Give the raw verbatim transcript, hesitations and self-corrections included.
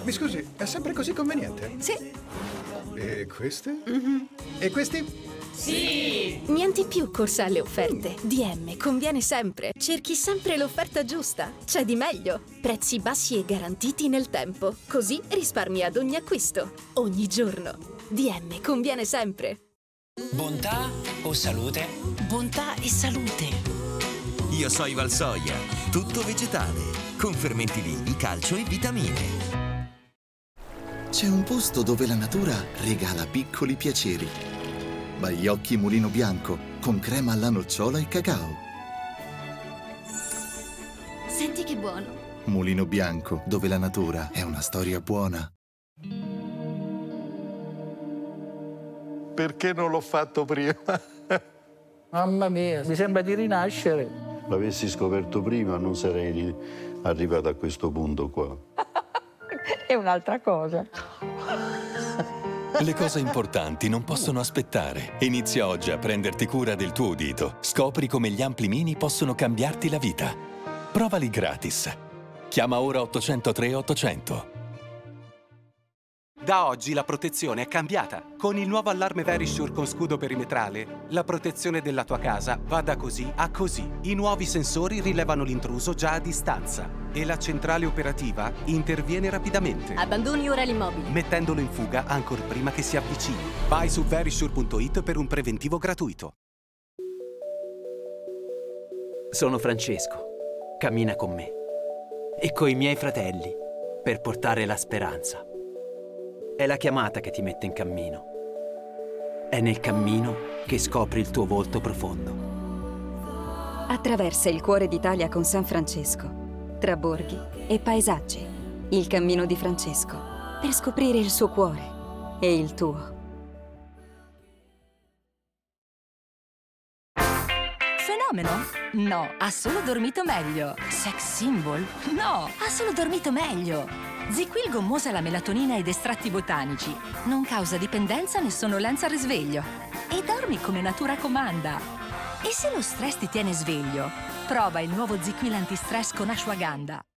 Mi scusi, è sempre così conveniente? Sì. E questi? Mm-hmm. E questi? Sì! Niente più corsa alle offerte. D M conviene sempre. Cerchi sempre l'offerta giusta. C'è di meglio. Prezzi bassi e garantiti nel tempo. Così risparmi ad ogni acquisto. Ogni giorno. D M conviene sempre. Bontà o salute? Bontà e salute. Io sono Valsoia, tutto vegetale, con fermenti vivi, calcio e vitamine. C'è un posto dove la natura regala piccoli piaceri. Baiocchi Mulino Bianco, con crema alla nocciola e cacao. Senti che buono. Mulino Bianco, dove la natura è una storia buona. Perché non l'ho fatto prima? Mamma mia, mi sembra di rinascere. L'avessi scoperto prima non sarei arrivato a questo punto qua. È un'altra cosa. Le cose importanti non possono aspettare. Inizia oggi a prenderti cura del tuo udito. Scopri come gli ampli mini possono cambiarti la vita. Provali gratis. Chiama ora ottocentotre ottocento. Da oggi la protezione è cambiata. Con il nuovo allarme Verisure con scudo perimetrale, la protezione della tua casa va da così a così. I nuovi sensori rilevano l'intruso già a distanza e la centrale operativa interviene rapidamente. Abbandoni ora l'immobile, mettendolo in fuga ancor prima che si avvicini. Vai su verisure punto it per un preventivo gratuito. Sono Francesco. Cammina con me e coi miei fratelli per portare la speranza. È la chiamata che ti mette in cammino. È nel cammino che scopri il tuo volto profondo. Attraversa il cuore d'Italia con San Francesco, tra borghi e paesaggi. Il cammino di Francesco, per scoprire il suo cuore e il tuo. Fenomeno? No, ha solo dormito meglio. Sex symbol? No, ha solo dormito meglio. ZzzQuil gommosa la melatonina ed estratti botanici. Non causa dipendenza né sonnolenza al risveglio. E dormi come natura comanda. E se lo stress ti tiene sveglio, prova il nuovo ZzzQuil antistress con ashwagandha.